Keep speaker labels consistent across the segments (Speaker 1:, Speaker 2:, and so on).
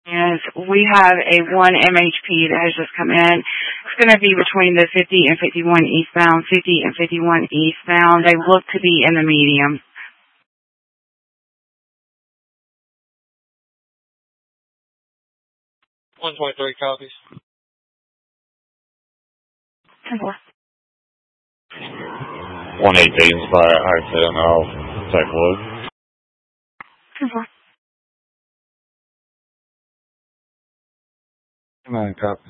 Speaker 1: And we have a 1 MHP that has just come in. It's going to be between the 50 and 51 eastbound, 50 and 51 eastbound. They look to be in the medium.
Speaker 2: $123 copies.
Speaker 1: 10-4.
Speaker 3: 118's by I-10. I'll take a look.
Speaker 1: 10-4.
Speaker 2: 9 copies.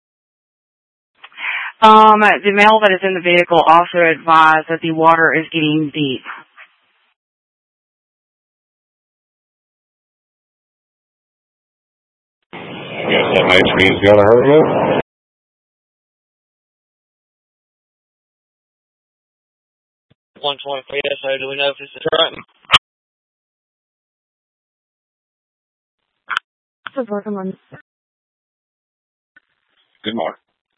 Speaker 1: The male that is in the vehicle also advised that the water is getting deep.
Speaker 3: I guess MHP's got to hurry up.
Speaker 2: $123 SA. Do we know if it's a truck?
Speaker 1: 10-4, come on.
Speaker 3: Good morning.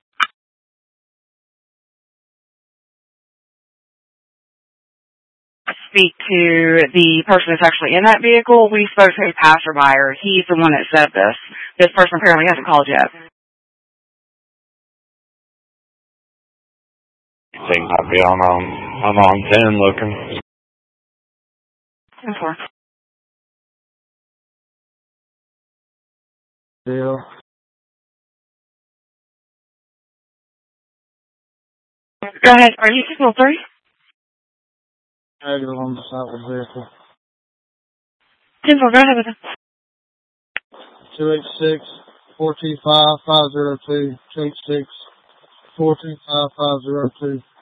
Speaker 1: Speak to the person that's actually in that vehicle. We spoke to a passerby. He's the one that said this. This person apparently hasn't called yet.
Speaker 3: I think I'll be on 10 looking.
Speaker 1: 10-4.
Speaker 2: Deal.
Speaker 1: Go ahead. Are you signal 3?
Speaker 2: Negative on the side of the vehicle.
Speaker 1: 10-4, go ahead with it.
Speaker 2: 286-425-502. 286-425-502.